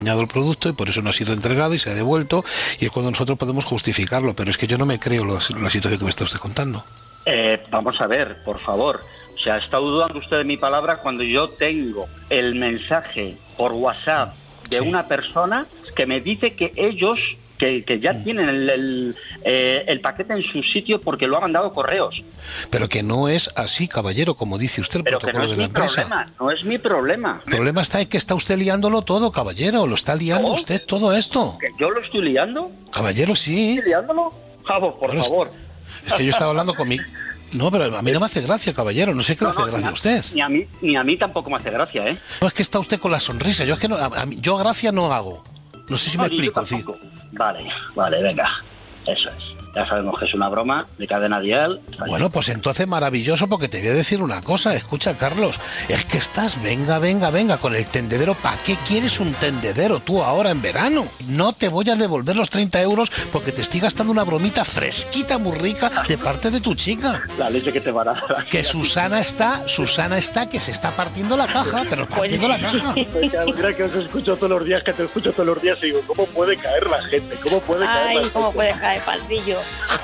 el producto y por eso no ha sido entregado y se ha devuelto, y es cuando nosotros podemos justificarlo, pero es que yo no me creo la situación que me está usted contando. Vamos a ver, por favor. O sea, ¿está dudando usted de mi palabra cuando yo tengo el mensaje por WhatsApp de una persona que me dice que ellos que ya tienen el paquete en su sitio porque lo ha mandado correos? Pero que no es así, caballero, como dice usted, el protocolo de la empresa. No es mi problema. El problema está en que está usted liándolo todo, caballero. Lo está liando usted todo esto. ¿Que yo lo estoy liando? Caballero, sí. ¿Estoy liándolo? Javo, por favor. Es que yo estaba hablando con mi... No, pero a mí no me hace gracia, caballero. No sé qué le hace gracia a usted. Ni a mí tampoco me hace gracia, ¿eh? No, es que está usted con la sonrisa. Yo es que no, yo gracia no hago. No sé si me explico. Sí. Vale, venga. Eso es. Ya sabemos que es una broma de Cadena Dial. Bueno, pues entonces maravilloso, porque te voy a decir una cosa. Escucha, Carlos, es que estás, venga, con el tendedero. ¿Para qué quieres un tendedero tú ahora en verano? No te voy a devolver los 30 euros porque te estoy gastando una bromita fresquita, muy rica, de parte de tu chica. La leche que te van a dar. Que Susana está que se está partiendo la caja, pero partiendo la caja. Mira que os escucho todos los días, que te escucho todos los días y digo, ¿cómo puede caer la gente? ¿Cómo puede caer la gente? ¿Cómo puede caer, Paldillo?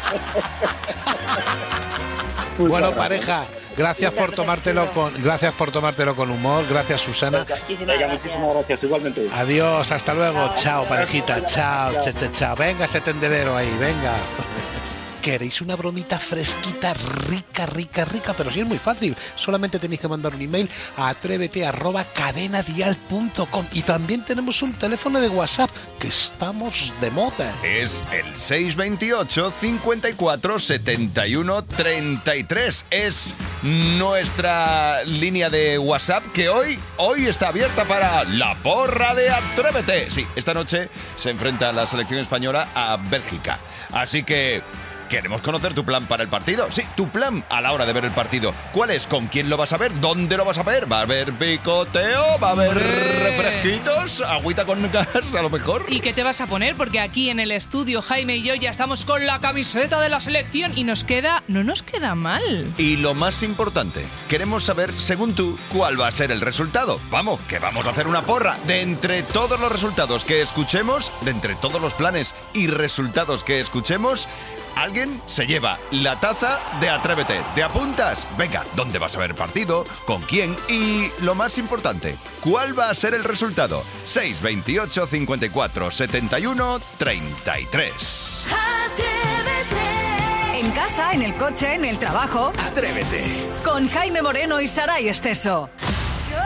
Bueno, pareja, gracias por tomártelo con humor. Gracias, Susana. Venga, muchísimas gracias, igualmente. Adiós, hasta luego. Chao, parejita. Chao. Venga, ese tendedero ahí, venga. ¿Queréis una bromita fresquita, rica? Pero sí es muy fácil. Solamente tenéis que mandar un email a atrévete@cadenadial.com. Y también tenemos un teléfono de WhatsApp, que estamos de moda. Es el 628 54 71 33. Es nuestra línea de WhatsApp, que hoy está abierta para la porra de Atrévete. Sí, esta noche se enfrenta la selección española a Bélgica. Así que... queremos conocer tu plan para el partido. Sí, tu plan a la hora de ver el partido. ¿Cuál es? ¿Con quién lo vas a ver? ¿Dónde lo vas a ver? ¿Va a haber picoteo? ¿Va a haber refresquitos? ¿Agüita con gas a lo mejor? ¿Y qué te vas a poner? Porque aquí en el estudio Jaime y yo ya estamos con la camiseta de la selección y no nos queda mal. Y lo más importante, queremos saber, según tú, cuál va a ser el resultado. Vamos, que vamos a hacer una porra. De entre todos los resultados que escuchemos, de entre todos los planes y resultados que escuchemos, alguien se lleva la taza de Atrévete. ¿Te apuntas? Venga, ¿dónde vas a ver el partido? ¿Con quién? Y lo más importante, ¿cuál va a ser el resultado? 628 54 71 33. Atrévete. En casa, en el coche, en el trabajo. Atrévete. Con Jaime Moreno y Saray Esteso.